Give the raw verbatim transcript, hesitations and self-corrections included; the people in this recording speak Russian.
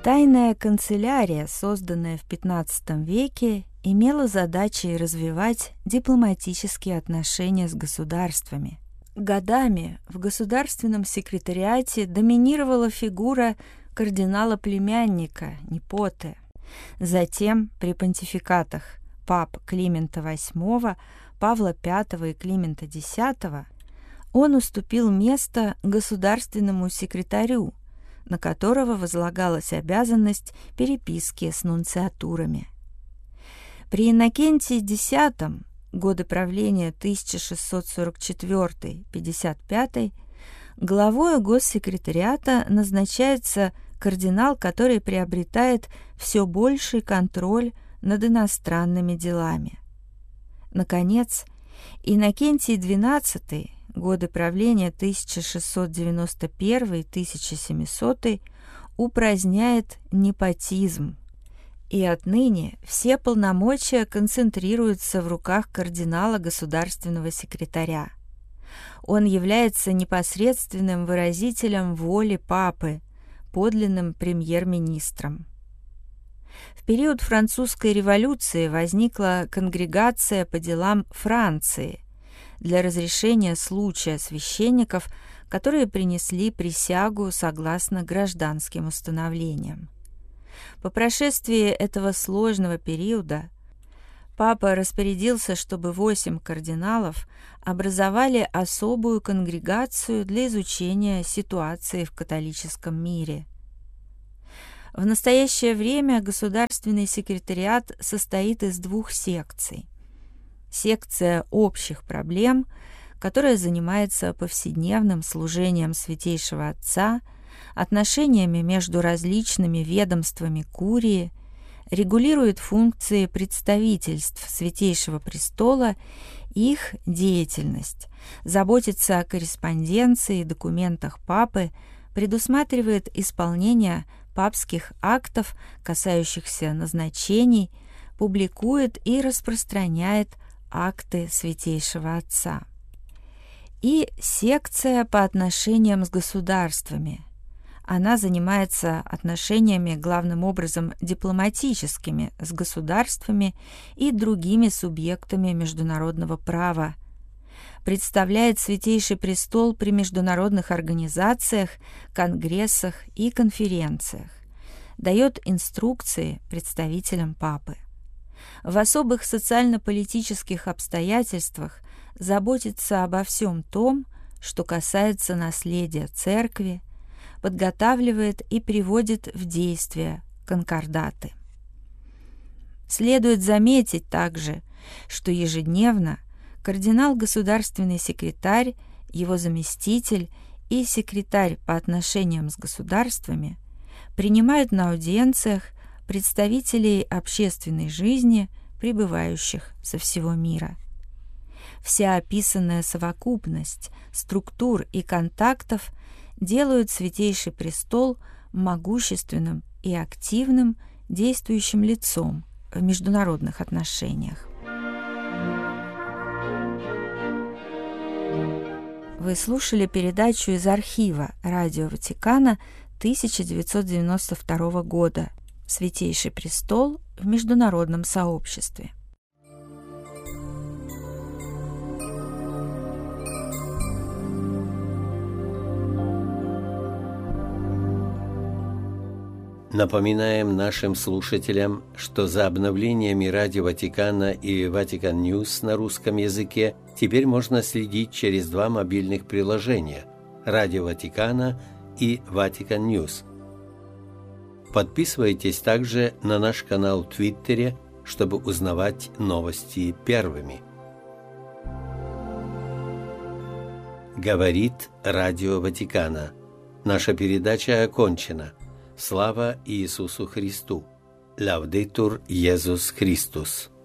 Тайная канцелярия, созданная в пятнадцатом веке, имела задачей развивать дипломатические отношения с государствами. Годами в государственном секретариате доминировала фигура кардинала-племянника, непоте. Затем при понтификатах пап Климента восьмого, Павла пятого и Климента десятого он уступил место государственному секретарю, на которого возлагалась обязанность переписки с нунциатурами. При Иннокентии X, годы правления тысяча шестьсот сорок четвёртый — пятьдесят пятый, главой госсекретариата назначается кардинал, который приобретает все больший контроль над иностранными делами. Наконец, Иннокентий двенадцатый, годы правления тысяча шестьсот девяносто первый — тысяча семисотый, упраздняет непотизм, и отныне все полномочия концентрируются в руках кардинала государственного секретаря. Он является непосредственным выразителем воли папы, подлинным премьер-министром. В период Французской революции возникла конгрегация по делам Франции для разрешения случая священников, которые принесли присягу согласно гражданским установлениям. По прошествии этого сложного периода папа распорядился, чтобы восемь кардиналов образовали особую конгрегацию для изучения ситуации в католическом мире. В настоящее время государственный секретариат состоит из двух секций. Секция общих проблем, которая занимается повседневным служением Святейшего Отца, отношениями между различными ведомствами курии, регулирует функции представительств Святейшего Престола и их деятельность, заботится о корреспонденции и документах папы, предусматривает исполнение папских актов, касающихся назначений, публикует и распространяет акты Святейшего Отца. И секция по отношениям с государствами. Она занимается отношениями, главным образом, дипломатическими с государствами и другими субъектами международного права, представляет Святейший Престол при международных организациях, конгрессах и конференциях, дает инструкции представителям папы. В особых социально-политических обстоятельствах заботится обо всем том, что касается наследия Церкви, подготавливает и приводит в действие конкордаты. Следует заметить также, что ежедневно кардинал-государственный секретарь, его заместитель и секретарь по отношениям с государствами принимают на аудиенциях представителей общественной жизни, прибывающих со всего мира. Вся описанная совокупность структур и контактов делают Святейший Престол могущественным и активным действующим лицом в международных отношениях. Вы слушали передачу из архива Радио Ватикана тысяча девятьсот девяносто второго года «Святейший Престол в международном сообществе». Напоминаем нашим слушателям, что за обновлениями Радио Ватикана и Vatican News на русском языке теперь можно следить через два мобильных приложения – Радио Ватикана и Vatican News. Подписывайтесь также на наш канал в Твиттере, чтобы узнавать новости первыми. Говорит Радио Ватикана. Наша передача окончена. Слава Иисусу Христу! Лаудетур Иисус Христос!